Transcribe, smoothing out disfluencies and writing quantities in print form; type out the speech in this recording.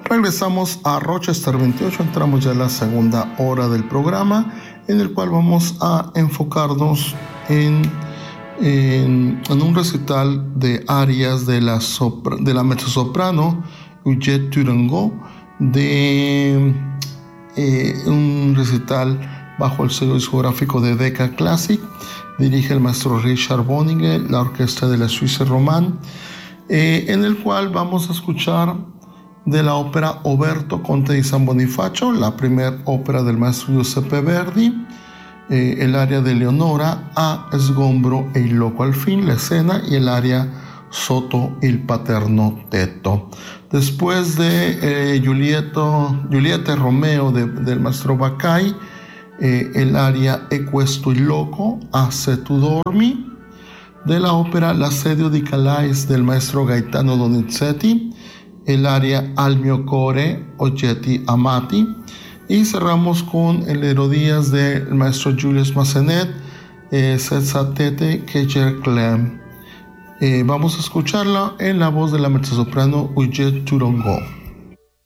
Regresamos a Rochester 28, entramos ya a la segunda hora del programa, en el cual vamos a enfocarnos en un recital de arias de la mezzosoprano Eugène Turango, de un recital bajo el sello discográfico de Decca Classic. Dirige el maestro Richard Bonnier, la orquesta de la Suisse Romande, en el cual vamos a escuchar de la ópera Oberto Conte di San Bonifacio, la primera ópera del maestro Giuseppe Verdi, el aria de Leonora, A Sgombro e il loco al fin, la escena, y el aria Sotto il paterno tetto. Después de Giulietta e Romeo del maestro Baccai, el aria E questo il loco, A se tu dormi, de la ópera L'assedio di Calais del maestro Gaetano Donizetti, el aria Al mio core, oggetti amati, y cerramos con el Herodías del maestro Julius Massenet, Senza tete che cerclem. Vamos a escucharla en la voz de la mezzosoprano Eugène Turango.